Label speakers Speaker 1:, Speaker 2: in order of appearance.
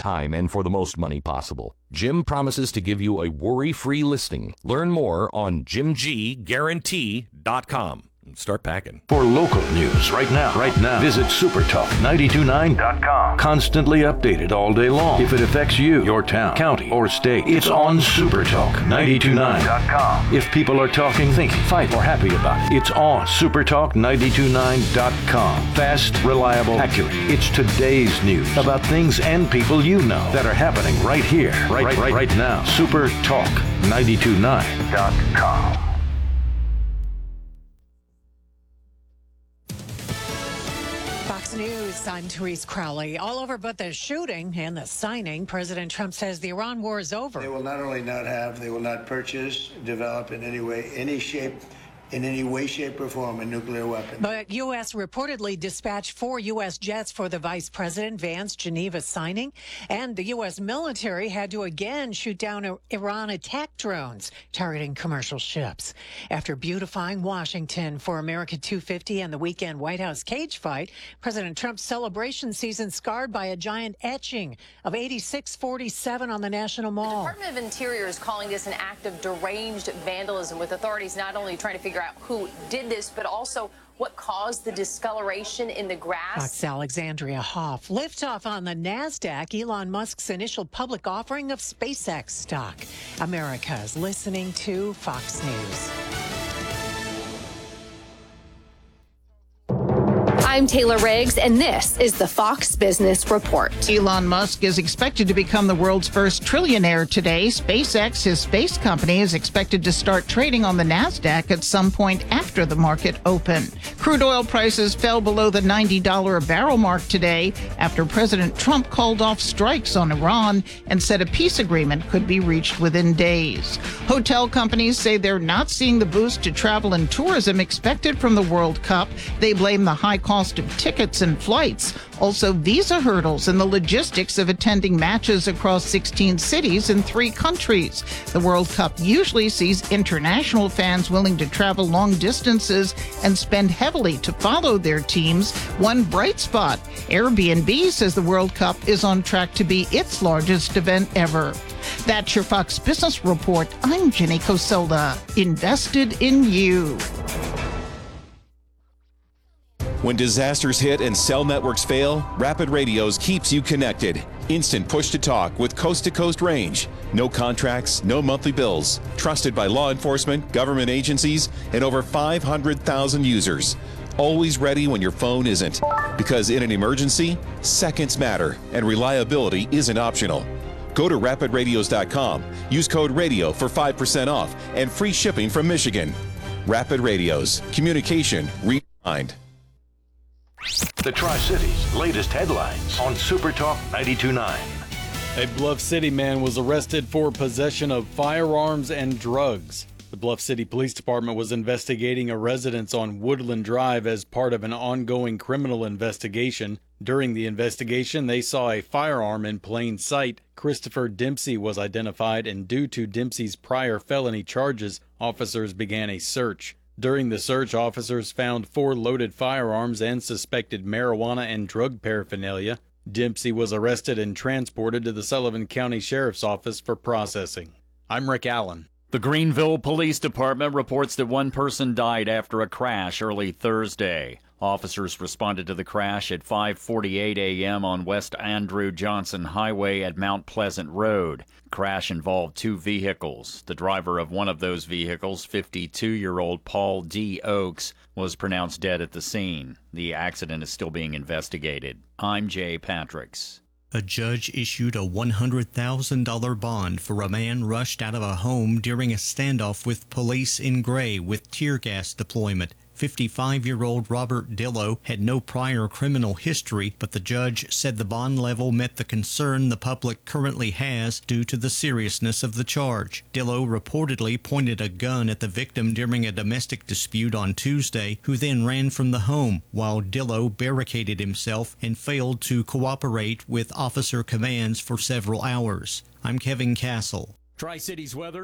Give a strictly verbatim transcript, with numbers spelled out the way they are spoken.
Speaker 1: time and for the most money possible. Jim promises to give you a worry-free listing. Learn more on jim g guarantee dot com. Start packing.
Speaker 2: For local news right now, right now, visit super talk nine two nine dot com. Constantly updated all day long. If it affects you, your town, county, or state, it's on Supertalk nine two nine dot com. If people are talking, thinking, fight, or happy about it, it's on Supertalk nine two nine dot com. Fast, reliable, accurate. It's today's news about things and people you know that are happening right here, right, right, right, right now. Supertalk nine two nine dot com.
Speaker 3: Fox News, I'm Therese Crowley. All over but the shooting and the signing, President Trump says the Iran war is over.
Speaker 4: They will not only not have, they will not purchase, develop in any way, any shape, in any way, shape, or form a nuclear weapon.
Speaker 3: But U S reportedly dispatched four U S jets for the Vice President Vance Geneva signing, and the U S military had to again shoot down Iran attack drones targeting commercial ships. After beautifying Washington for America two fifty and the weekend White House cage fight, President Trump's celebration season scarred by a giant etching of eighty-six forty-seven on the National Mall.
Speaker 5: The Department of Interior is calling this an act of deranged vandalism, with authorities not only trying to figure out who did this, but also what caused the discoloration in the grass.
Speaker 3: Fox Alexandria Hoff. Liftoff on the NASDAQ, Elon Musk's initial public offering of SpaceX stock. America's listening to Fox News.
Speaker 6: I'm Taylor Riggs, and this is the Fox Business Report.
Speaker 7: Elon Musk is expected to become the world's first trillionaire today. SpaceX, his space company, is expected to start trading on the NASDAQ at some point after the market open. Crude oil prices fell below the ninety dollars a barrel mark today after President Trump called off strikes on Iran and said a peace agreement could be reached within days. Hotel companies say they're not seeing the boost to travel and tourism expected from the World Cup. They blame the high cost of tickets and flights, also visa hurdles and the logistics of attending matches across sixteen cities in three countries. The World Cup usually sees international fans willing to travel long distances and spend heavily to follow their teams. One bright spot, Airbnb says the World Cup is on track to be its largest event ever. That's your Fox Business Report. I'm Jenny Cosola. Invested in you.
Speaker 8: When disasters hit and cell networks fail, Rapid Radios keeps you connected. Instant push-to-talk with coast-to-coast range. No contracts, no monthly bills. Trusted by law enforcement, government agencies, and over five hundred thousand users. Always ready when your phone isn't. Because in an emergency, seconds matter, and reliability isn't optional. Go to rapid radios dot com. Use code RADIO for five percent off and free shipping from Michigan. Rapid Radios. Communication redefined.
Speaker 2: The Tri-Cities' latest headlines on Supertalk nine two nine.
Speaker 9: A Bluff City man was arrested for possession of firearms and drugs. The Bluff City Police Department was investigating a residence on Woodland Drive as part of an ongoing criminal investigation. During the investigation, they saw a firearm in plain sight. Christopher Dempsey was identified, and due to Dempsey's prior felony charges, officers began a search. During the search, officers found four loaded firearms and suspected marijuana and drug paraphernalia. Dempsey was arrested and transported to the Sullivan County Sheriff's Office for processing. I'm Rick Allen.
Speaker 10: The Greenville Police Department reports that one person died after a crash early Thursday. Officers responded to the crash at five forty-eight a.m. on West Andrew Johnson Highway at Mount Pleasant Road. The crash involved two vehicles. The driver of one of those vehicles, fifty-two-year-old Paul D. Oakes, was pronounced dead at the scene. The accident is still being investigated. I'm Jay Patricks.
Speaker 11: A judge issued a one hundred thousand dollars bond for a man rushed out of a home during a standoff with police in Gray with tear gas deployment. fifty-five-year-old Robert Dillow had no prior criminal history, but the judge said the bond level met the concern the public currently has due to the seriousness of the charge. Dillow reportedly pointed a gun at the victim during a domestic dispute on Tuesday, who then ran from the home, while Dillow barricaded himself and failed to cooperate with officer commands for several hours. I'm Kevin Castle.
Speaker 10: Tri-Cities weather.